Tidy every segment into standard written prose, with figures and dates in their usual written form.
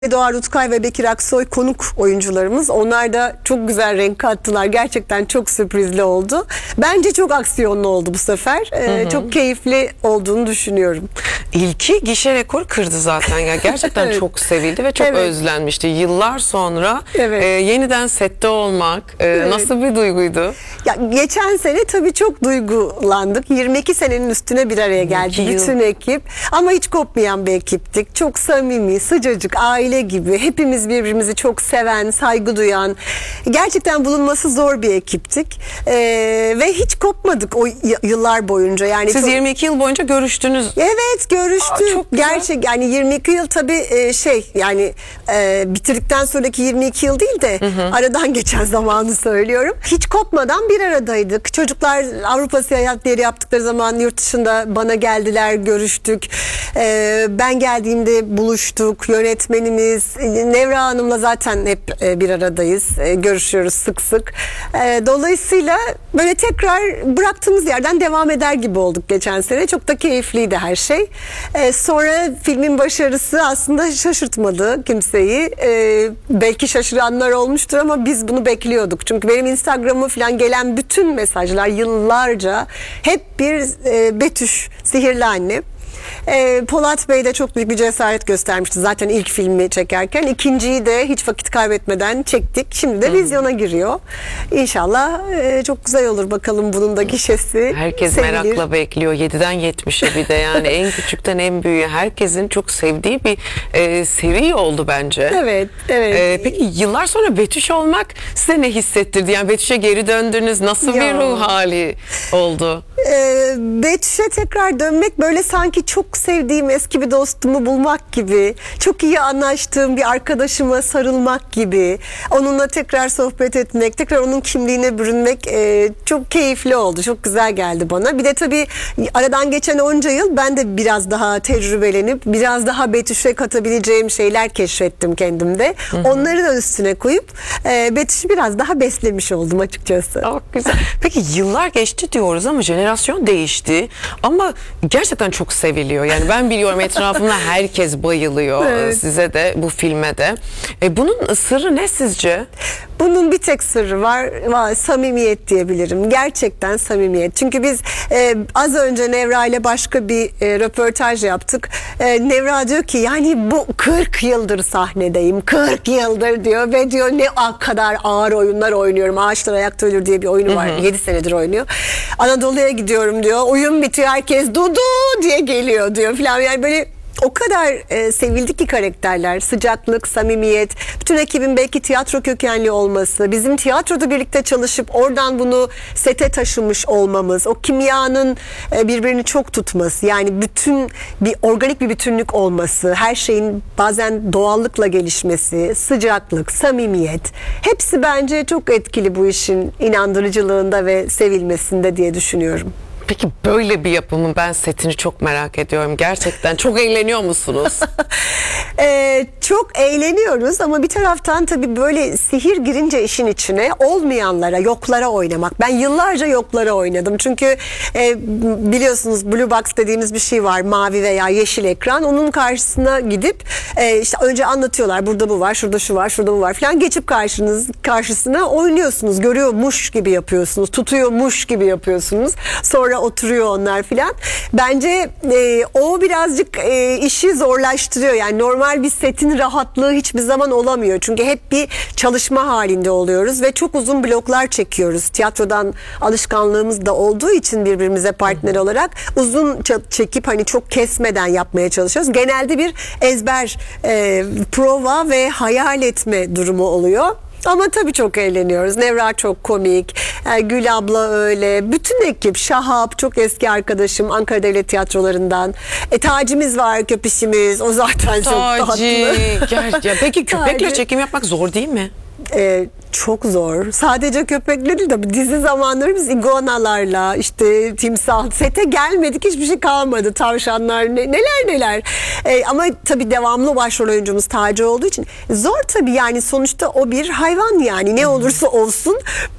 Doğa Rutkay ve Bekir Aksoy konuk oyuncularımız. Onlar da çok güzel renk kattılar. Gerçekten çok sürprizli oldu. Bence çok aksiyonlu oldu bu sefer. Çok keyifli olduğunu düşünüyorum. İlki gişe rekor kırdı zaten ya. Gerçekten Evet. çok sevildi ve çok Evet. özlenmişti. Yıllar sonra Evet. yeniden sette olmak nasıl bir duyguydu? Ya geçen sene tabii çok duygulandık. 22 senenin üstüne bir araya geldi 22 yıl. bütün ekip. Ama hiç kopmayan bir ekiptik. Çok samimi, sıcacık, aile gibi. Hepimiz birbirimizi çok seven, saygı duyan. Gerçekten bulunması zor bir ekiptik. Ve hiç kopmadık o yıllar boyunca. Yani Siz çok... 22 yıl boyunca görüştünüz. Evet, görüştük. Çok güzel. Gerçek yani 22 yıl tabii yani bitirdikten sonraki 22 yıl değil de aradan geçen zamanı söylüyorum. Hiç kopmadan bir aradaydık. Çocuklar Avrupa seyahatleri yaptıkları zaman yurt dışında bana geldiler, görüştük. Ben geldiğimde buluştuk. Yönetmenimiz Nevra Hanım'la zaten hep bir aradayız. Görüşüyoruz sık sık. Dolayısıyla böyle tekrar bıraktığımız yerden devam eder gibi olduk geçen sene. Çok da keyifliydi her şey. Sonra filmin başarısı aslında şaşırtmadı kimseyi. Belki şaşıranlar olmuştur ama biz bunu bekliyorduk. Çünkü benim Instagram'a falan gelen bütün mesajlar yıllarca hep bir Betüş, sihirli anne. Polat Bey de çok büyük bir cesaret göstermişti zaten ilk filmi çekerken. İkinciyi de hiç vakit kaybetmeden çektik. Şimdi de vizyona giriyor. İnşallah çok güzel olur, bakalım bunun da gişesi. Herkes sevilir. merakla bekliyor. 7'den 70'e bir de yani en küçükten en büyüğe herkesin çok sevdiği bir seri oldu bence. Evet, evet. Peki yıllar sonra Betüş olmak size ne hissettirdi? Yani Betüş'e geri döndünüz. Nasıl bir ruh hali oldu? Betüş'e tekrar dönmek böyle sanki çok sevdiğim eski bir dostumu bulmak gibi, çok iyi anlaştığım bir arkadaşıma sarılmak gibi, onunla tekrar sohbet etmek, tekrar onun kimliğine bürünmek çok keyifli oldu. Çok güzel geldi bana. Bir de tabii aradan geçen onca yıl ben de biraz daha tecrübelenip biraz daha Betüş'e katabileceğim şeyler keşfettim kendimde. Onları da üstüne koyup Betüş'ü biraz daha beslemiş oldum açıkçası. Çok güzel. Peki yıllar geçti diyoruz ama jenerasyon değişti. Ama gerçekten çok seviliyor. Yani ben biliyorum etrafımda herkes bayılıyor Evet. size de bu filme de. Bunun sırrı ne sizce? Bunun bir tek sırrı var, samimiyet diyebilirim. Gerçekten samimiyet. Çünkü biz az önce Nevra ile başka bir röportaj yaptık. Nevra diyor ki yani bu 40 yıldır sahnedeyim. 40 yıldır diyor ve diyor ne kadar ağır oyunlar oynuyorum. Ağaçlar Ayakta Ölür diye bir oyunu var. 7 senedir oynuyor. Anadolu'ya gidiyorum diyor. Oyun bitiyor, herkes Dudu diye geliyor diyor falan. Yani böyle o kadar sevildi ki karakterler, sıcaklık, samimiyet, bütün ekibin belki tiyatro kökenli olması, bizim tiyatroda birlikte çalışıp oradan bunu sete taşımış olmamız, o kimyanın birbirini çok tutması, yani bütün bir organik bir bütünlük olması, her şeyin bazen doğallıkla gelişmesi, sıcaklık, samimiyet, hepsi bence çok etkili bu işin inandırıcılığında ve sevilmesinde diye düşünüyorum. Peki böyle bir yapımın ben setini çok merak ediyorum. Gerçekten çok eğleniyor musunuz? Çok eğleniyoruz ama bir taraftan tabii böyle sihir girince işin içine olmayanlara, yoklara oynamak. Ben yıllarca yoklara oynadım. Çünkü biliyorsunuz Blue Box dediğimiz bir şey var. Mavi veya yeşil ekran. Onun karşısına gidip işte önce anlatıyorlar. Burada bu var, şurada şu var, şurada bu var falan. Geçip karşısına oynuyorsunuz. Görüyormuş gibi yapıyorsunuz. Tutuyormuş gibi yapıyorsunuz. Sonra oturuyor onlar filan. Bence o birazcık işi zorlaştırıyor. Yani normal bir setin rahatlığı hiçbir zaman olamıyor. Çünkü hep bir çalışma halinde oluyoruz ve çok uzun bloklar çekiyoruz. Tiyatrodan alışkanlığımız da olduğu için birbirimize partner olarak uzun çekip hani çok kesmeden yapmaya çalışıyoruz. Genelde bir ezber, prova ve hayal etme durumu oluyor. Ama tabii çok eğleniyoruz. Nevra çok komik. Gül abla öyle. Bütün ekip, Şahap çok eski arkadaşım Ankara Devlet Tiyatrolarından. Taci'miz var, köpüşümüz. O zaten çok tatlı. Ya peki köpekle Taci. çekim yapmak zor değil mi? Çok zor. Sadece köpekle değil de dizi zamanları biz iguanalarla, işte timsah, sete gelmedik, hiçbir şey kalmadı. Tavşanlar, neler. Ama tabii devamlı başrol oyuncumuz Taci olduğu için zor tabii, yani sonuçta o bir hayvan, yani ne olursa olsun.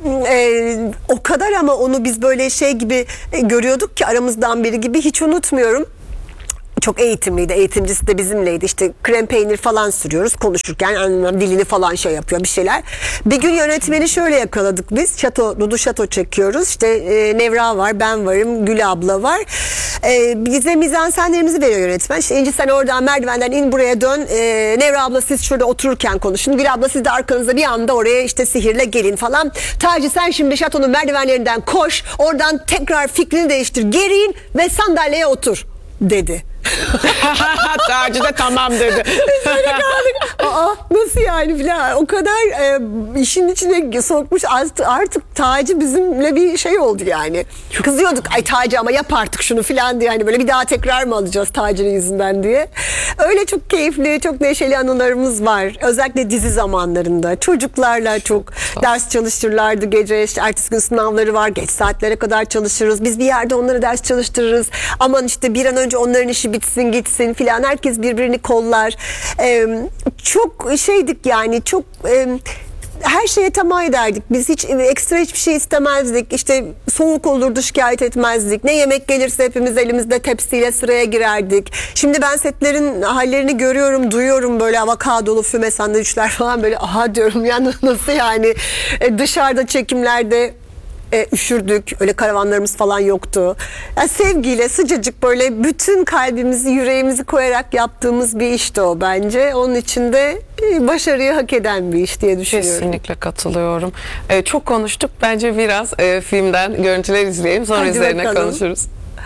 O kadar, ama onu biz böyle şey gibi görüyorduk ki, aramızdan biri gibi, hiç unutmuyorum. çok eğitimliydi. Eğitimcisi de bizimleydi. İşte krem peynir falan sürüyoruz. Konuşurken dilini falan şey yapıyor bir şeyler. Bir gün yönetmeni şöyle yakaladık biz. Dudu Şato çekiyoruz. İşte Nevra var, ben varım, Gül abla var. Bize mizansenlerimizi veriyor yönetmen. İşte İnci sen oradan merdivenden in buraya dön. Nevra abla siz şurada otururken konuşun. Gül abla siz de arkanıza bir anda oraya işte sihirle gelin falan. Taci sen şimdi şatonun merdivenlerinden koş. Oradan tekrar fikrini değiştir. Geri in ve sandalyeye otur dedi. Taci de tamam dedi. Aa, nasıl yani filan, o kadar işin içine sokmuş, artık Taci bizimle bir şey oldu yani. Kızıyorduk, ay Taci ama yap artık şunu filan diye, hani böyle bir daha tekrar mı alacağız Taci'nin yüzünden diye. Öyle çok keyifli, çok neşeli anılarımız var. Özellikle dizi zamanlarında çocuklarla çok ders çalıştırırlardı gece, işte ertesi gün sınavları var, geç saatlere kadar çalışırız. Biz bir yerde onları ders çalıştırırız. Aman işte bir an önce onların işi bitsin gitsin filan, herkes birbirini kollar. Çok şeydik yani, çok her şeye tamam ederdik. Biz hiç ekstra hiçbir şey istemezdik. İşte soğuk olurdu şikayet etmezdik. Ne yemek gelirse hepimiz elimizde tepsiyle sıraya girerdik. Şimdi ben setlerin hallerini görüyorum, duyuyorum, böyle avokadolu füme sandviçler falan, böyle aha diyorum ya, nasıl yani. Dışarıda çekimlerde üşürdük. Öyle karavanlarımız falan yoktu. Yani sevgiyle, sıcacık, böyle bütün kalbimizi, yüreğimizi koyarak yaptığımız bir işti o bence. Onun için de başarıyı hak eden bir iş diye düşünüyorum. Kesinlikle katılıyorum. Çok konuştuk. Bence biraz filmden görüntüler izleyelim. Sonra Hadi üzerine bakalım. konuşuruz.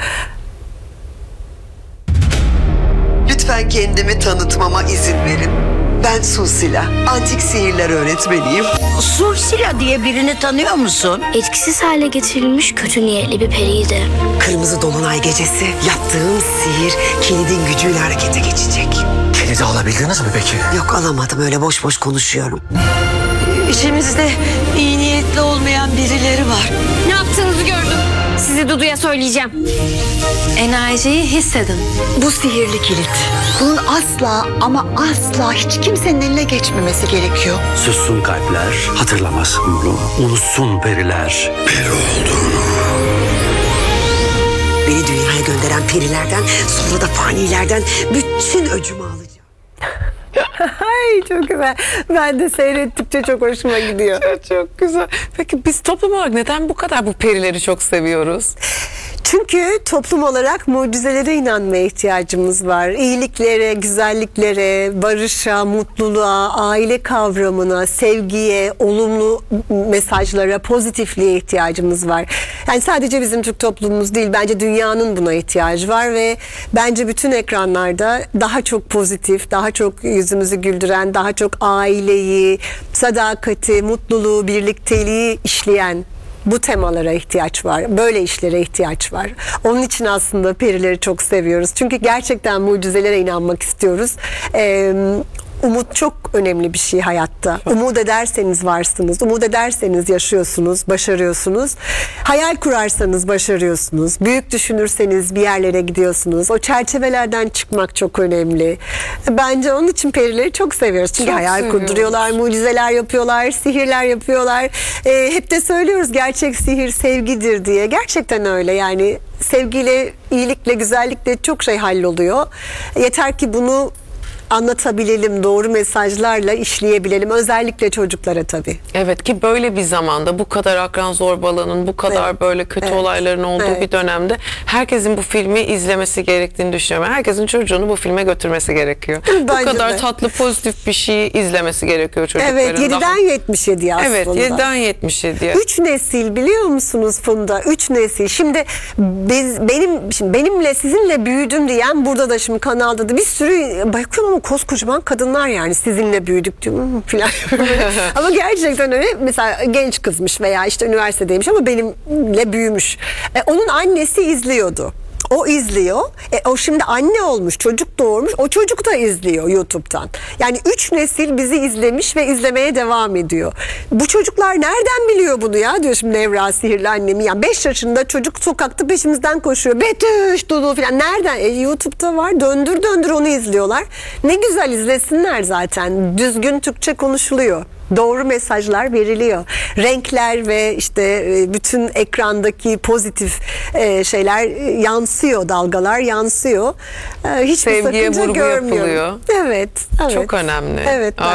Lütfen kendimi tanıtmama izin verin. Ben Susila, antik sihirler öğretmeniyim. Sursila diye birini tanıyor musun? Etkisiz hale getirilmiş kötü niyetli bir periydi. Kırmızı Dolunay gecesi yaptığım sihir kilidin gücüyle harekete geçecek. Kilidi alabildiniz mi peki? Yok, alamadım, öyle boş boş konuşuyorum. İçimizde iyi niyetli olmayan birileri var. Ne yaptığınızı gördüm. Sizi Dudu'ya söyleyeceğim. Enerjiyi hissedin. Bu sihirli kilit. Bunun asla ama asla hiç kimsenin eline geçmemesi gerekiyor. Sussun kalpler, hatırlamasın bunu. Unutsun periler. Peri olduğunu. Beni dünyaya gönderen perilerden, sonra da fanilerden bütün öcümü alacağım. Ay çok güzel. Ben de seyrettikçe çok hoşuma gidiyor. Çok güzel. Peki biz toplum olarak neden bu kadar bu perileri çok seviyoruz? Çünkü toplum olarak mucizelere inanmaya ihtiyacımız var. İyiliklere, güzelliklere, barışa, mutluluğa, aile kavramına, sevgiye, olumlu mesajlara, pozitifliğe ihtiyacımız var. Yani sadece bizim Türk toplumumuz değil, bence dünyanın buna ihtiyacı var ve bence bütün ekranlarda daha çok pozitif, daha çok yüzümüzü güldüren, daha çok aileyi, sadakati, mutluluğu, birlikteliği işleyen bu temalara ihtiyaç var. Böyle işlere ihtiyaç var. Onun için aslında perileri çok seviyoruz. Çünkü gerçekten mucizelere inanmak istiyoruz. Umut çok önemli bir şey hayatta. Umut ederseniz varsınız. Umut ederseniz yaşıyorsunuz, başarıyorsunuz. Hayal kurarsanız başarıyorsunuz. Büyük düşünürseniz bir yerlere gidiyorsunuz. O çerçevelerden çıkmak çok önemli. Bence onun için perileri çok seviyoruz. Çünkü Çok hayal seviyoruz. kurduruyorlar, mucizeler yapıyorlar, sihirler yapıyorlar. Hep de söylüyoruz gerçek sihir sevgidir diye. Gerçekten öyle yani. Sevgiyle, iyilikle, güzellikle çok şey halloluyor. Yeter ki bunu anlatabilelim, doğru mesajlarla işleyebilelim. Özellikle çocuklara tabii. Evet, ki böyle bir zamanda bu kadar akran zorbalığının, bu kadar Evet. böyle kötü Evet. olayların olduğu Evet. bir dönemde herkesin bu filmi izlemesi gerektiğini düşünüyorum. Herkesin çocuğunu bu filme götürmesi gerekiyor. Bu Bence kadar de. tatlı, pozitif bir şeyi izlemesi gerekiyor çocukların. Evet, 7'den 77 aslında. Evet, 7'den 77'ye. 3 nesil biliyor musunuz Funda? 3 nesil. Şimdi benimle sizinle büyüdüm diyen burada da şimdi kanalda da bir sürü bakıyorum ama koskocaman kadınlar, yani sizinle büyüdük diyorum falan. Ama gerçekten öyle. Mesela genç kızmış veya işte üniversitedeymiş ama benimle büyümüş. Onun annesi izliyordu. O izliyor. O şimdi anne olmuş, çocuk doğurmuş. O çocuk da izliyor YouTube'dan. Yani 3 nesil bizi izlemiş ve izlemeye devam ediyor. Bu çocuklar nereden biliyor bunu ya? Diyor şimdi Nevra sihirli annemi. Yani 5 yaşında çocuk sokakta peşimizden koşuyor. Betüş, Dudu falan. Nereden? YouTube'da var. Döndür döndür onu izliyorlar. Ne güzel, izlesinler zaten. Düzgün Türkçe konuşuluyor. Doğru mesajlar veriliyor. Renkler ve işte bütün ekrandaki pozitif şeyler yansıyor, dalgalar yansıyor. Hiçbir Sevgiye sakınca vurgu görmüyorum. yapılıyor. Evet, evet. Çok önemli. Evet.